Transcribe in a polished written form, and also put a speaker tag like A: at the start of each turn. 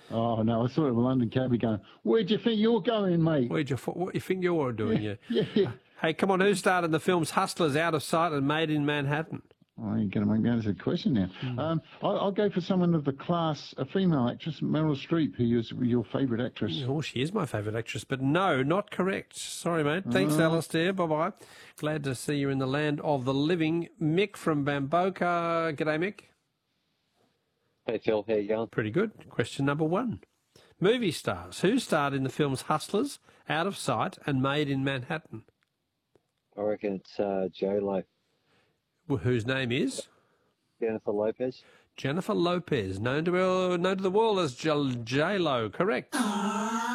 A: Oh, no, I saw it in London cabbie going, where do you think you're going, mate?
B: What do you think you're doing here?
A: Yeah.
B: Hey, come on, who starred in the films Hustlers, Out of Sight and Made in Manhattan?
A: Oh, you're going to make me answer a question now. I'll go for someone of the class, a female actress, Meryl Streep, who is your favourite actress.
B: Oh, she is my favourite actress, but no, not correct. Sorry, mate. Thanks, Alistair. Bye-bye. Glad to see you in the land of the living. Mick from Bamboka. G'day, Mick.
C: Hey Phil, how you going?
B: Pretty good. Question number 1. Movie stars. Who starred in the films Hustlers, Out of Sight and Made in Manhattan?
C: I reckon it's J-Lo.
B: Whose name is?
C: Jennifer Lopez.
B: Jennifer Lopez, known to the world as J-Lo. Correct.